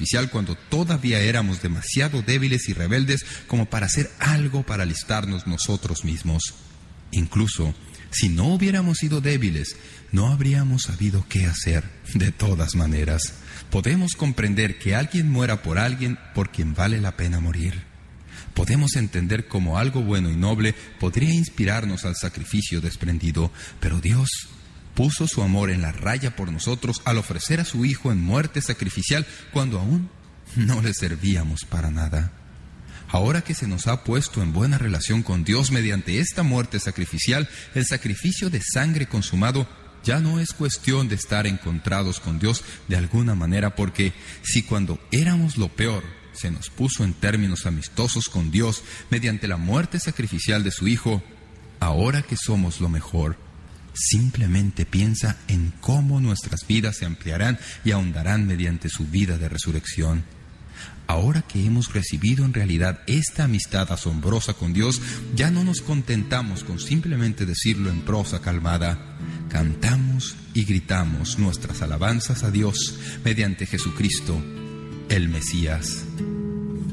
sacrificial cuando todavía éramos demasiado débiles y rebeldes como para hacer algo para alistarnos nosotros mismos. Incluso, si no hubiéramos sido débiles, no habríamos sabido qué hacer de todas maneras. Podemos comprender que alguien muera por alguien por quien vale la pena morir. Podemos entender cómo algo bueno y noble podría inspirarnos al sacrificio desprendido, pero Dios puso su amor en la raya por nosotros al ofrecer a su Hijo en muerte sacrificial cuando aún no le servíamos para nada. Ahora que se nos ha puesto en buena relación con Dios mediante esta muerte sacrificial, el sacrificio de sangre consumado ya no es cuestión de estar encontrados con Dios de alguna manera, porque si cuando éramos lo peor se nos puso en términos amistosos con Dios mediante la muerte sacrificial de su Hijo, ahora que somos lo mejor, simplemente piensa en cómo nuestras vidas se ampliarán y ahondarán mediante su vida de resurrección. Ahora que hemos recibido en realidad esta amistad asombrosa con Dios, ya no nos contentamos con simplemente decirlo en prosa calmada. Cantamos y gritamos nuestras alabanzas a Dios mediante Jesucristo, el Mesías.